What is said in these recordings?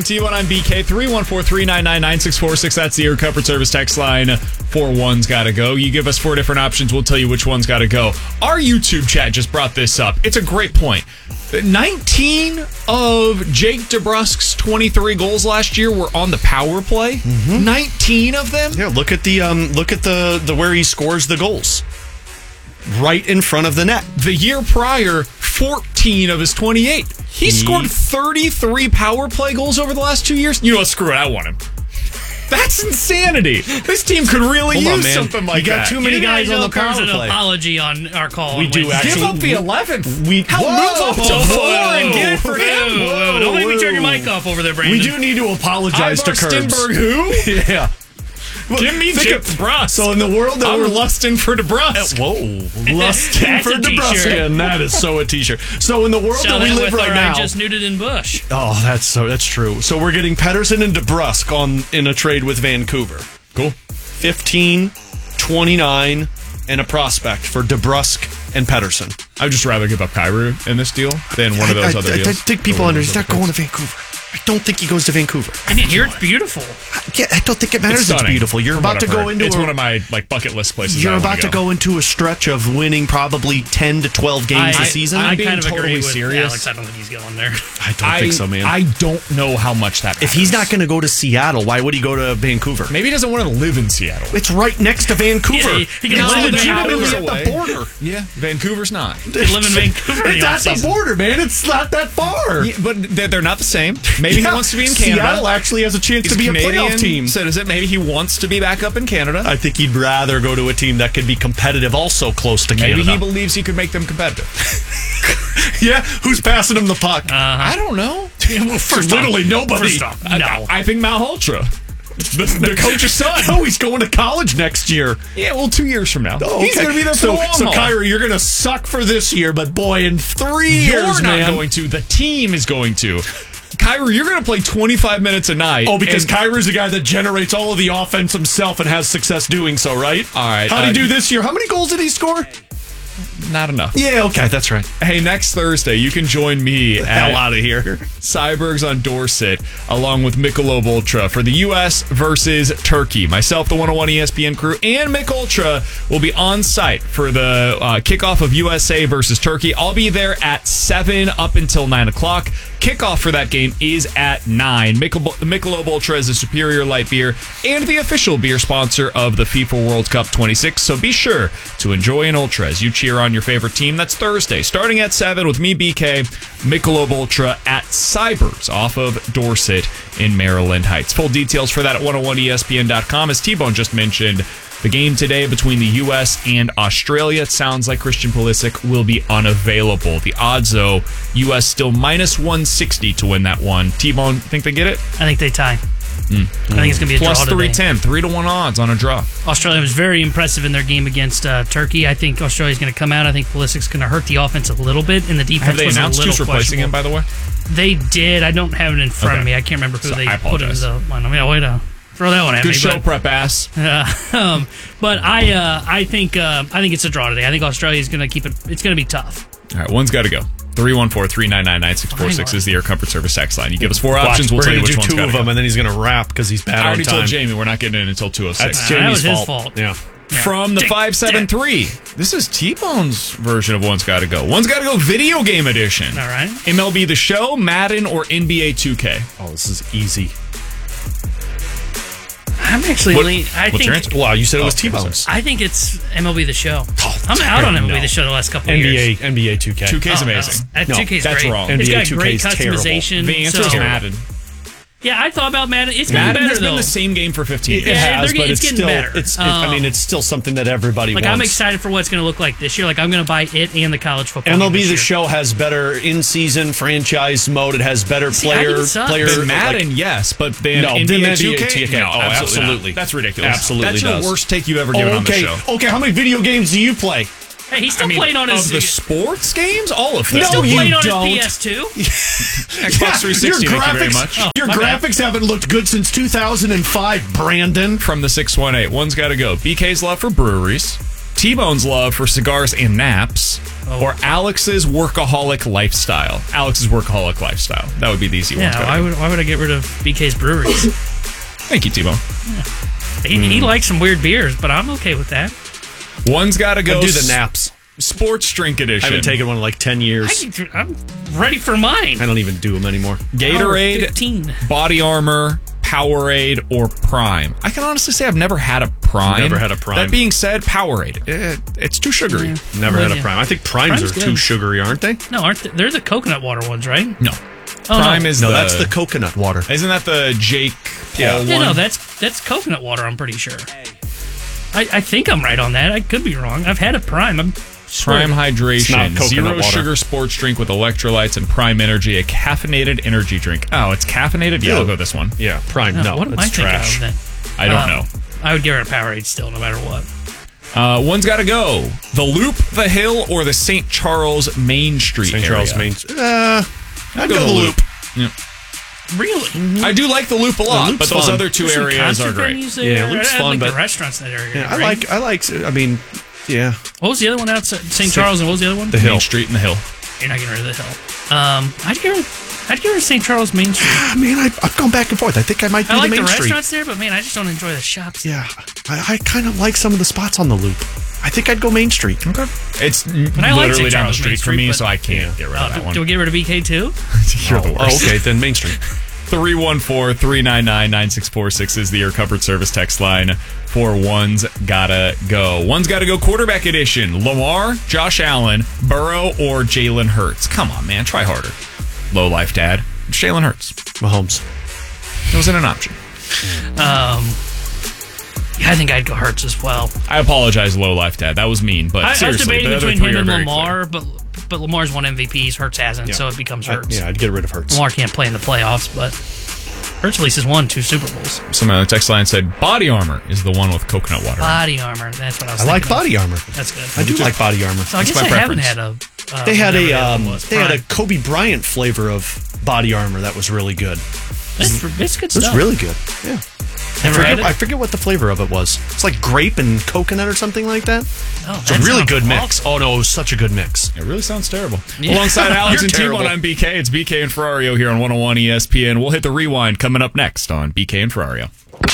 T1 on BK, 314-399-9646. That's the Air Comfort Service text line. 4 one's got to go. You give us 4 different options, we'll tell you which one's got to go. Our YouTube chat just brought this up. It's a great point. 19 of Jake DeBrusk's 23 goals last year were on the power play. 19 of them? Yeah, look at the where he scores the goals. Right in front of the net. The year prior, 14 of his 28. He scored 33 power play goals over the last 2 years. You know what? Screw it. I want him. That's insanity. This team could really use something like that. You got too many guys on the power play. An apology on our call. We do actually. Give up the 11th. Move up to 4 and get it for him. Whoa. Don't make me turn your mic off over there, Brandon. We do need to apologize to Curbs. Stenberg who? Yeah. Give me Jake DeBrusk. So in the world that we're lusting for DeBrusk. Whoa. Lusting for DeBrusk. And that is so a t-shirt. So in the world that we live right now. I just nuded in Bush. Oh, that's true. So we're getting Pettersson and DeBrusk in a trade with Vancouver. Cool. 15, 29, and a prospect for DeBrusk and Pettersson. I'd just rather give up Kyrou in this deal than one of those other deals. I think people understand. He's not going to Vancouver. I don't think he goes to Vancouver. I didn't hear it's beautiful. Yeah, I don't think it matters. It's beautiful. You're about to go into. It's one of my bucket list places. You're about to go into a stretch of winning probably 10 to 12 games a season. I being kind of totally agree with serious. Alex. I don't think he's going there. I don't think so, man. I don't know how much that matters. If he's not going to go to Seattle, why would he go to Vancouver? Maybe he doesn't want to live in Seattle. It's right next to Vancouver. Yeah, he can live in legitimately Vancouver. at the border. Yeah, Vancouver's not. He can live in Vancouver. It's at the border, man. It's not that far. Yeah, but they're not the same. Maybe he wants to be in Canada. Seattle actually has a chance to be a playoff team. Citizen. Maybe he wants to be back up in Canada. I think he'd rather go to a team that could be competitive, also close to Canada. Maybe he believes he could make them competitive. Yeah, who's passing him the puck? I don't know. Literally nobody. First off, no. I think Malhotra. The coach's son. No, he's going to college next year. Yeah, well, 2 years from now. Oh, okay. He's going to be there for the long So, haul. Kyrie, you're going to suck for this year, but boy, in 3 years, You're not man. going to. The team is going to. Kyrie, you're going to play 25 minutes a night. Oh, because Kyrie's the guy that generates all of the offense himself and has success doing so, right? All right. How did he do this year? How many goals did he score? Not enough. Yeah, okay, that's right. Hey, next Thursday, you can join me Hell out of here. Cybergs on Dorset, along with Michelob Ultra for the U.S. versus Turkey. Myself, the 101 ESPN crew, and Mick Ultra will be on site for the kickoff of USA versus Turkey. I'll be there at 7 up until 9 o'clock. Kickoff for that game is at 9. Michelob Ultra is a superior light beer and the official beer sponsor of the FIFA World Cup 26. So be sure to enjoy an Ultra as you cheer on your favorite team. That's Thursday, starting at 7 with me, BK, Michelob Ultra at Cybers off of Dorset in Maryland Heights. Full details for that at 101ESPN.com. As T-Bone just mentioned, the game today between the U.S. and Australia, it sounds like Christian Pulisic will be unavailable. The odds, though, U.S. still minus 160 to win that one. T-Bone, think they get it? I think they tie. I think it's going to be a Plus draw today. 310, 3-1 odds on a draw. Australia was very impressive in their game against Turkey. I think Australia's going to come out. I think Pulisic's going to hurt the offense a little bit, and the defense Have they was announced a little who's replacing him, by the way? They did. I don't have it in front of me. I can't remember who they put in the line. I mean, way to throw that one at me. Good show, prep ass. But I think it's a draw today. I think Australia's going to keep it. It's going to be tough. All right, one's got to go. 314-399-9646 is the Air Comfort Service text line. You give us 4 options, we'll tell you which one's got to go. We're going to do 2 of them, and then he's going to wrap because he's bad on time. I already told Jamie we're not getting in until 2:06. That's that was Jamie's his fault. Yeah. From the 573. This is T-Bone's version of One's Gotta Go. One's Gotta Go video game edition. All right. MLB The Show, Madden, or NBA 2K? Oh, this is easy. I'm actually What's your answer? Wow, you said it was T-Bone's. I think it's MLB The Show. I'm out on MLB The Show the last couple of years. NBA 2K. 2K is amazing. No. 2K's that's great. wrong. It's NBA got 2K great is terrible. customization. The answer is Madden. Yeah, I thought about Madden. It's getting Madden better, has though. been the same game for 15 years. It has, it's but it's getting still better. it's still something that everybody Like, wants. I'm excited for what it's going to look like this year. Like, I'm going to buy it and the college football game MLB this The year. Show has better in-season franchise mode. It has better I think it sucks. Then Madden, yes, but then No, NBA then 2K? 2K. No, Oh, absolutely. not. That's ridiculous. Absolutely That's your does. worst take you've ever given on the show. Okay, how many video games do you play? Hey, he's still playing on his... Of the sports games? All of them. He's still No, playing you on don't. his PS2. Xbox 360, thank you very much. Your my bad. graphics haven't looked good since 2005, Brandon. From the 618, one's got to go. BK's love for breweries. T-Bone's love for cigars and naps, or Alex's workaholic lifestyle. That would be the easy ones. Yeah, why would I get rid of BK's breweries? Thank you, T-Bone. He likes some weird beers, but I'm okay with that. One's got to go. I'll do the naps. Sports drink edition. I haven't taken one in like 10 years. I'm ready for mine. I don't even do them anymore. Gatorade, 15. Body Armor, Powerade, or Prime. I can honestly say I've never had a Prime. Never had a Prime. That being said, Powerade, it's too sugary. Yeah. Never had a Prime. I think Primes Prime's are good. too sugary, aren't they? No, aren't they? They're the coconut water ones, right? No. Oh, Prime no. is No, the... that's the coconut water. Isn't that the Jake Paul one? Yeah, no, that's coconut water, I'm pretty sure. I think I'm right on that. I could be wrong. I've had a Prime. Prime It's Hydration, not coconut zero water. sugar sports drink with electrolytes and Prime Energy, a caffeinated energy drink. Oh, it's caffeinated? Yeah, I'll go this one. Yeah, Prime. No, what am I that's thinking trash. of then? I don't know. I would give her a Powerade still, no matter what. One's got to go. The Loop, the Hill, or the St. Charles Main Street St. area? Charles Main. I'd go the Loop. Yeah. Really? I do like the Loop a lot, Loop's but those fun. other two There's some areas are concert great. venues there. Yeah, Loop's I fun, like but- the restaurants in that area. Yeah, right? I like. I mean, yeah. What was the other one outside St. Charles, and what was the other one? The Hill. Main Street and the Hill. You're not getting rid of the Hill. I'd give her St. Charles Main Street. I mean, I've gone back and forth. I think I might do I like the the Main Street. restaurants there, but man, I just don't enjoy the shops. Yeah, I kind of like some of the spots on the Loop. I think I'd go Main Street. Okay. It's I like literally St. down the Charles street Main for me, Street, so I can't get rid of that one. Do we get rid of BK too? You're the worst. okay, then Main Street. 314-399-9646 is the Air Covered Service text line for One's Gotta Go. One's Gotta Go quarterback edition. Lamar, Josh Allen, Burrow, or Jalen Hurts. Come on, man. Try harder. Low life, Dad. It's Jalen Hurts. Mahomes. It wasn't an option. Yeah, I think I'd go Hurts as well. I apologize, Low Life, Dad. That was mean, but I was seriously, debating the other between three him are and very Lamar, but Lamar's won MVPs, Hurts hasn't, so it becomes Hurts. I'd get rid of Hurts. Lamar can't play in the playoffs, but Hurts at least has won 2 Super Bowls. clear. Someone on the text line said Body Armor is the one with coconut water. Body Armor, that's what I was I like thinking Body Armor. of. That's good. I do like Body Armor. So I guess my I haven't preference. had a... They had whatever the other one was. they had a Prime. Kobe Bryant flavor of Body Armor that was really good. It's good It stuff. was really good. Yeah. Never had it? I forget what the flavor of it was. It's like grape and coconut or something like that. Oh, It's a really good mix. Oh no, it was such a good mix. It really sounds terrible. Yeah. Alongside Alex You're and T-Bone, terrible. I'm BK. It's BK and Ferrario here on 101 ESPN. We'll hit the rewind coming up next on BK and Ferrario.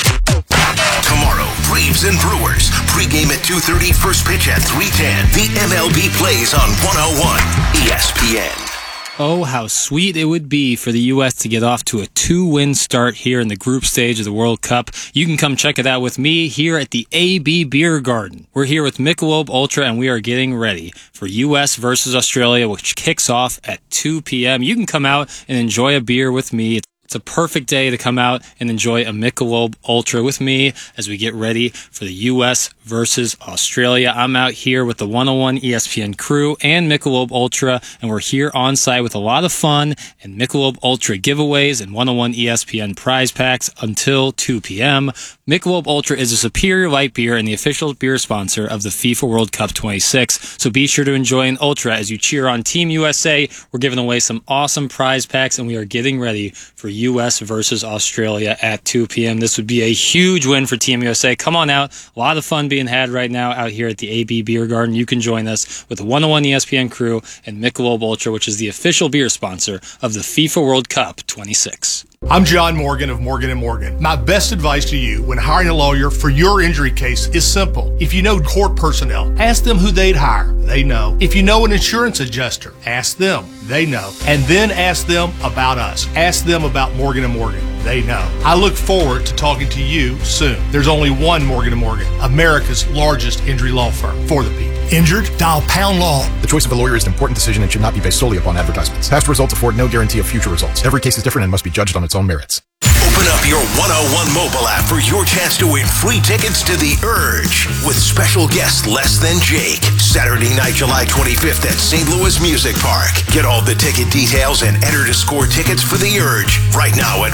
Tomorrow, Braves and Brewers. Pregame at 2:30, first pitch at 3:10. The MLB plays on 101 ESPN. Oh, how sweet it would be for the U.S. to get off to a 2-win start here in the group stage of the World Cup. You can come check it out with me here at the AB Beer Garden. We're here with Michelob Ultra, and we are getting ready for U.S. versus Australia, which kicks off at 2 p.m. You can come out and enjoy a beer with me. It's a perfect day to come out and enjoy a Michelob Ultra with me as we get ready for the U.S. versus Australia. I'm out here with the 101 ESPN crew and Michelob Ultra, and we're here on site with a lot of fun and Michelob Ultra giveaways and 101 ESPN prize packs until 2 p.m. Michelob Ultra is a superior light beer and the official beer sponsor of the FIFA World Cup 26. So be sure to enjoy an Ultra as you cheer on Team USA. We're giving away some awesome prize packs, and we are getting ready for U.S. versus Australia at 2 p.m. This would be a huge win for Team USA. Come on out. A lot of fun being had right now out here at the AB Beer Garden. You can join us with the 101 ESPN crew and Michelob Ultra, which is the official beer sponsor of the FIFA World Cup 26. I'm John Morgan of Morgan & Morgan. My best advice to you when hiring a lawyer for your injury case is simple. If you know court personnel, ask them who they'd hire. They know. If you know an insurance adjuster, ask them. They know. And then ask them about us. Ask them about Morgan & Morgan. They know. I look forward to talking to you soon. There's only one Morgan & Morgan, America's largest injury law firm for the people. Injured? Dial Pound Law. The choice of a lawyer is an important decision and should not be based solely upon advertisements. Past results afford no guarantee of future results. Every case is different and must be judged on its own merits. Open up your 101 mobile app for your chance to win free tickets to The Urge with special guest Less Than Jake. Saturday night, July 25th at St. Louis Music Park. Get all the ticket details and enter to score tickets for The Urge right now at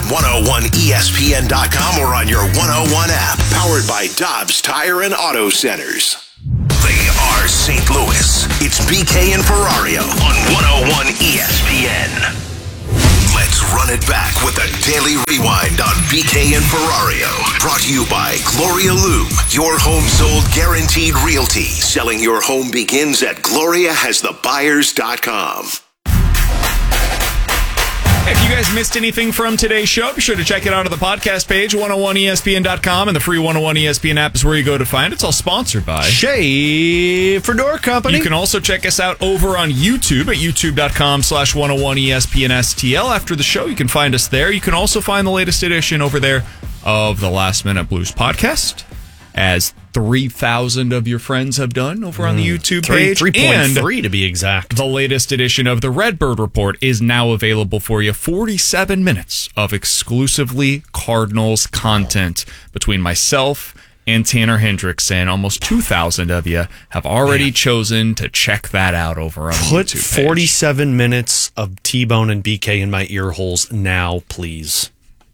101ESPN.com or on your 101 app. Powered by Dobbs Tire and Auto Centers. They are St. Louis. It's BK and Ferrario on 101 ESPN. Let's run it back with a daily rewind on BK and Ferrario. Brought to you by Gloria Loom, your home sold guaranteed realty. Selling your home begins at GloriaHasTheBuyers.com. If you guys missed anything from today's show, be sure to check it out on the podcast page, 101ESPN.com, and the free 101 ESPN app is where you go to find it. It's all sponsored by Schaefer Door Company. You can also check us out over on YouTube at youtube.com/101ESPNSTL. After the show, you can find us there. You can also find the latest edition over there of the Last Minute Blues podcast, as 3,000 of your friends have done over on the YouTube page. 3.3 to be exact. The latest edition of the Redbird Report is now available for you. 47 minutes of exclusively Cardinals content between myself and Tanner Hendrickson. Almost 2,000 of you have already chosen to check that out over on the Put YouTube page. 47 minutes of T-Bone and BK in my ear holes now, please.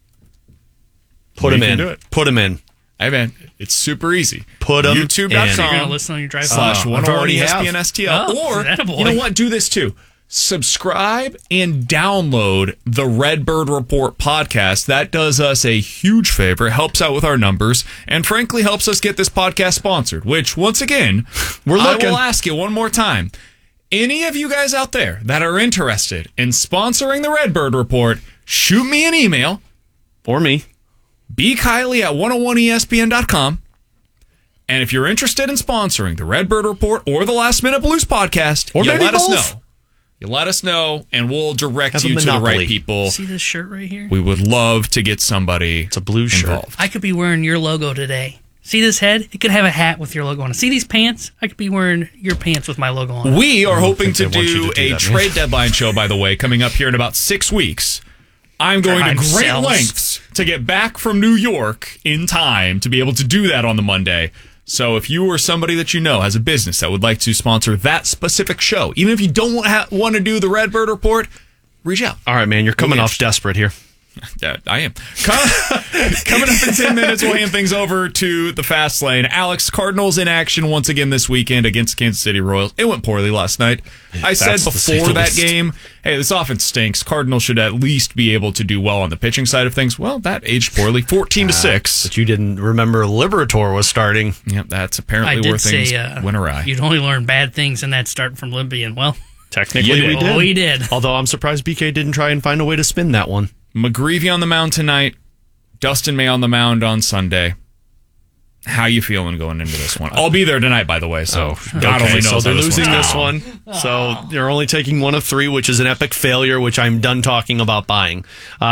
Put them in. Do it. Put them in. Hey, man, it's super easy. Put them So you're going to YouTube.com listen on your drive already have. /101ESPN/STL. Oh, Or, attaboy. you know what? Do this too. Subscribe and download the Redbird Report podcast. That does us a huge favor. It helps out with our numbers and, frankly, helps us get this podcast sponsored, which, once again, We're looking. I will ask you one more time. Any of you guys out there that are interested in sponsoring the Redbird Report, shoot me an email. Or me. BKiley at 101ESPN.com. And if you're interested in sponsoring the Redbird Report or the Last Minute Blues podcast, Or you maybe let us both. know. You let us know, and we'll direct Have a you to the monopoly. right people. See this shirt right here? We would love to get somebody It's a blue shirt. involved. I could be wearing your logo today. See this head? It could have a hat with your logo on it. See these pants? I could be wearing your pants with my logo on it. We are hoping to think they want you do to do a that, trade deadline show, by the way, coming up here in about 6 weeks. I'm going to Time great sells. lengths to get back from New York in time to be able to do that on the Monday. So if you or somebody that you know has a business that would like to sponsor that specific show, even if you don't want to do the Redbird Report, reach out. All right, man. You're coming off desperate here. Yeah, I am. Coming up in 10 minutes, we'll hand things over to the fast lane. Alex, Cardinals in action once again this weekend against Kansas City Royals. It went poorly last night. I said That's to say before the that least. game, hey, this offense stinks. Cardinals should at least be able to do well on the pitching side of things. Well, that aged poorly. 14-6. But you didn't remember Liberator was starting. Yep, that's I apparently where did things say went awry. you'd only learn bad things in that start from Libby, and well, Technically, You we did. did. Oh, we did. Although I'm surprised BK didn't try and find a way to spin that one. McGreevy on the mound tonight. Dustin May on the mound on Sunday. How you feeling going into this one? I'll be there tonight, by the way, so God only knows so how they're losing one's this going. one. So they're only taking one of three, which is an epic failure, which I'm done talking about buying.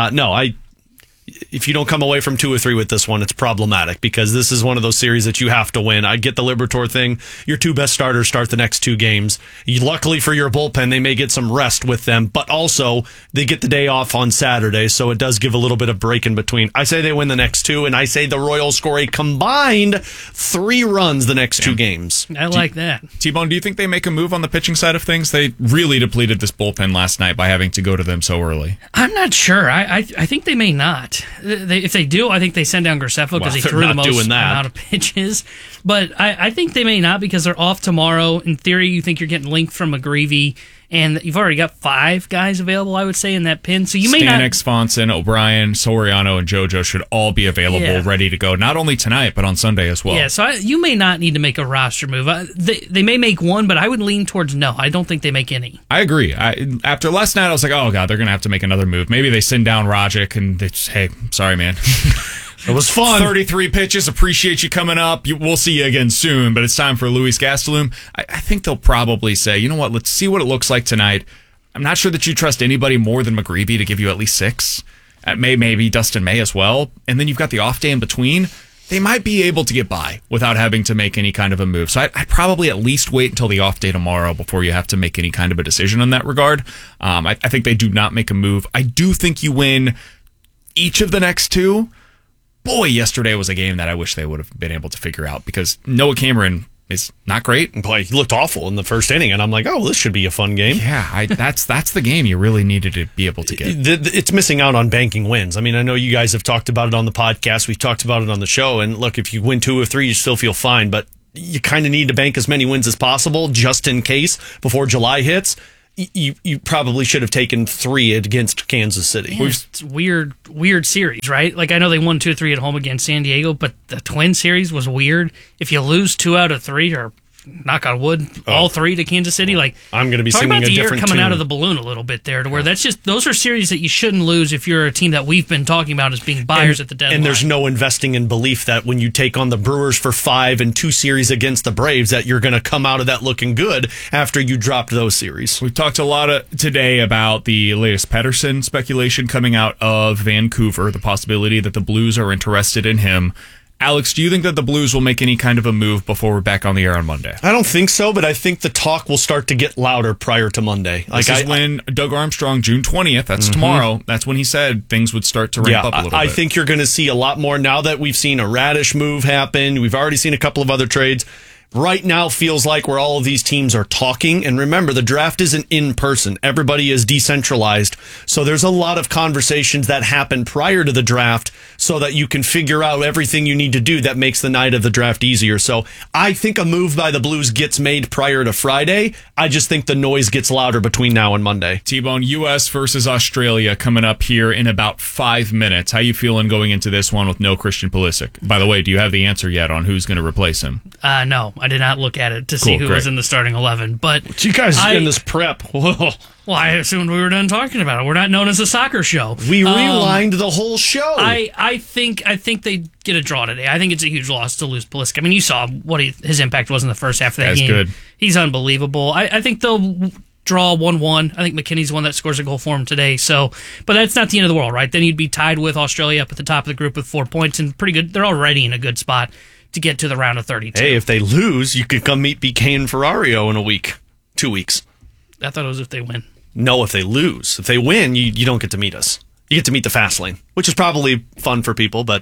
If you don't come away from 2 or 3 with this one, it's problematic because this is one of those series that you have to win. I get the Liberator thing. Your 2 best starters start the next 2 games. Luckily for your bullpen, they may get some rest with them, but also they get the day off on Saturday, so it does give a little bit of break in between. I say they win the next 2, and I say the Royals score a combined 3 runs the next 2 games. I like that. T-Bone, do you think they make a move on the pitching side of things? They really depleted this bullpen last night by having to go to them so early. I'm not sure. I think they may not. If they do, I think they send down Graceffo because he they're threw the not most doing that. amount of pitches. But I think they may not because they're off tomorrow. In theory, you think you're getting linked from McGreevy, and you've already got 5 guys available, I would say, in that pin. So you may not. Stanek, Swanson, O'Brien, Soriano, and JoJo should all be available, Yeah. ready to go, not only tonight, but on Sunday as well. Yeah, so you may not need to make a roster move. They may make one, but I would lean towards no. I don't think they make any. I agree. After last night, I was like, oh, God, they're going to have to make another move. Maybe they send down Rajic and they just, hey, sorry, man. It was fun. 33 pitches. Appreciate you coming up. We'll see you again soon, but it's time for Luis Gastelum. I think they'll probably say, you know what, let's see what it looks like tonight. I'm not sure that you trust anybody more than McGreevy to give you at least 6. Maybe Dustin May as well. And then you've got the off day in between. They might be able to get by without having to make any kind of a move. So I'd probably at least wait until the off day tomorrow before you have to make any kind of a decision in that regard. I think they do not make a move. I do think you win each of the next 2. Boy, yesterday was a game that I wish they would have been able to figure out because Noah Cameron is not great. Boy, he looked awful in the first inning, and I'm like, oh, this should be a fun game. Yeah, that's the game you really needed to be able to get. It's missing out on banking wins. I mean, I know you guys have talked about it on the podcast. We've talked about it on the show. And look, if you win 2 or 3, you still feel fine. But you kind of need to bank as many wins as possible just in case before July hits. you probably should have taken 3 against Kansas City. Yeah, it's weird series, right? Like, I know they won 2-3 at home against San Diego, but the Twin series was weird. If you lose 2 out of 3, or knock on wood, all 3 to Kansas City, like, I'm going to be talking singing about a the air different coming tune. out of the balloon a little bit there, to where those are series that you shouldn't lose if you're a team that we've been talking about as being buyers at the deadline. And there's no investing in belief that when you take on the Brewers for 5 and 2 series against the Braves, that you're going to come out of that looking good after you dropped those series. We've talked a lot today about the latest Pedersen speculation coming out of Vancouver, the possibility that the Blues are interested in him. Alex, do you think that the Blues will make any kind of a move before we're back on the air on Monday? I don't think so, but I think the talk will start to get louder prior to Monday. This is when Doug Armstrong, June 20th, that's tomorrow, that's when he said things would start to ramp up a little bit. I think you're going to see a lot more now that we've seen a Radish move happen. We've already seen a couple of other trades. Right now feels like where all of these teams are talking. And remember, the draft isn't in person. Everybody is decentralized. So there's a lot of conversations that happen prior to the draft so that you can figure out everything you need to do that makes the night of the draft easier. So I think a move by the Blues gets made prior to Friday. I just think the noise gets louder between now and Monday. T-Bone, U.S. versus Australia coming up here in about 5 minutes. How you feeling going into this one with no Christian Pulisic? By the way, do you have the answer yet on who's going to replace him? No, I did not look at it to see who was in the starting 11. But you guys in this prep. Whoa. Well, I assumed we were done talking about it. We're not known as a soccer show. We rewind the whole show. I think they get a draw today. I think it's a huge loss to lose Pulisic. I mean, you saw what his impact was in the first half of that game. Good. He's unbelievable. I think they'll draw 1-1. I think McKinney's the one that scores a goal for him today. So, but that's not the end of the world, right? Then you'd be tied with Australia up at the top of the group with 4 points and pretty good. They're already in a good spot to get to the round of 32. Hey, if they lose, you could come meet BK and Ferrario in a week, 2 weeks. I thought it was if they win. No, if they lose. If they win, you don't get to meet us. You get to meet the fast lane, which is probably fun for people, but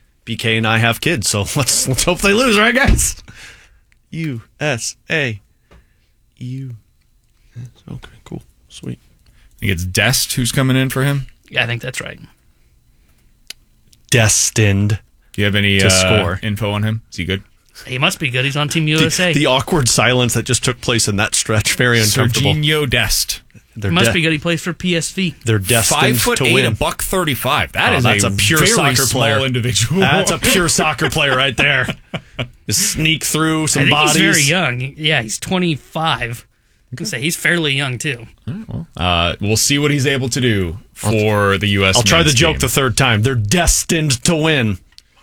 BK and I have kids, so let's hope they lose, right, guys? USA. Okay, cool. Sweet. I think it's Dest who's coming in for him? Yeah, I think that's right. Destined. Do you have any score. info on him? Is he good? He must be good. He's on Team USA. The awkward silence that just took place in that stretch, very uncomfortable. Serginho Dest. He must be good. He plays for PSV. They're destined 5'8", to win. $135. That's a pure very soccer small player. Individual. That's a pure soccer player right there. Just sneak through some bodies. He's very young. Yeah, he's 25. I can say he's fairly young too. We'll see what he's able to do for the U.S. I'll try the joke team. the third time. They're destined to win.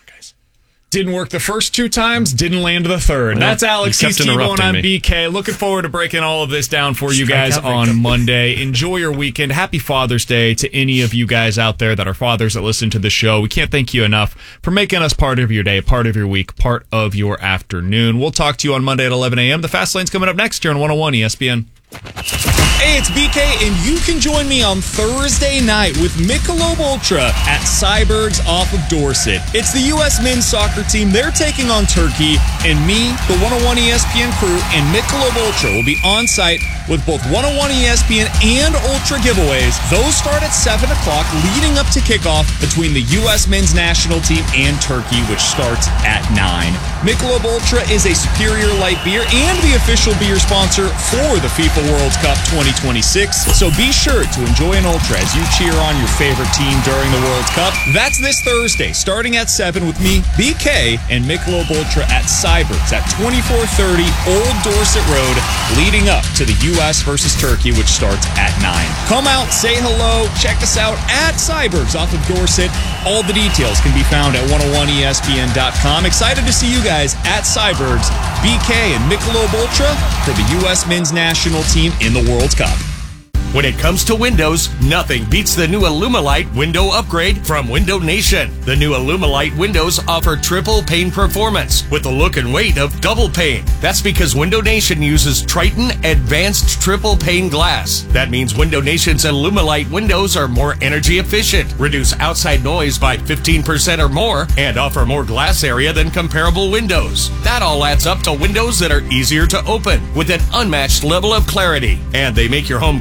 Didn't work the first 2 times, didn't land the third. Well, That's Alex. you He's kept T-Bone. interrupting I'm me. BK. Looking forward to breaking all of this down for you guys on Monday. Enjoy your weekend. Happy Father's Day to any of you guys out there that are fathers that listen to the show. We can't thank you enough for making us part of your day, part of your week, part of your afternoon. We'll talk to you on Monday at 11 a.m. The Fast Lane's coming up next here on 101 ESPN. Hey, it's BK, and you can join me on Thursday night with Michelob Ultra at Cyberg's off of Dorset. It's the U.S. men's soccer team. They're taking on Turkey, and me, the 101 ESPN crew, and Michelob Ultra will be on site with both 101 ESPN and Ultra giveaways. Those start at 7 o'clock, leading up to kickoff between the U.S. men's national team and Turkey, which starts at 9. Michelob Ultra is a superior light beer and the official beer sponsor for the FIFA World Cup 2026. So be sure to enjoy an Ultra as you cheer on your favorite team during the World Cup. That's this Thursday, starting at 7 with me, BK, and Michelob Ultra at Cyberg's at 2430 Old Dorset Road, leading up to the U.S. versus Turkey, which starts at 9. Come out, say hello, check us out at Cyberg's off of Dorset. All the details can be found at 101ESPN.com. Excited to see you guys at Cyberg's, BK and Michelob Ultra for the U.S. men's national team in the World Cup. When it comes to windows, nothing beats the new Illumilite window upgrade from Window Nation. The new Illumilite windows offer triple pane performance with the look and weight of double pane. That's because Window Nation uses Triton Advanced Triple Pane Glass. That means Window Nation's Illumilite windows are more energy efficient, reduce outside noise by 15% or more, and offer more glass area than comparable windows. That all adds up to windows that are easier to open with an unmatched level of clarity. And they make your home comfortable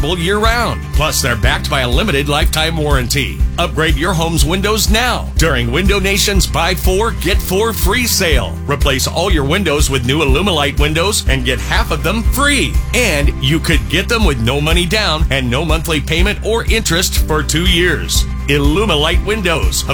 affordable year-round. Plus, they're backed by a limited lifetime warranty. Upgrade your home's windows now during Window Nation's Buy 4, Get 4 free sale. Replace all your windows with new Illumilite windows and get half of them free. And you could get them with no money down and no monthly payment or interest for 2 years. Illumilite Windows.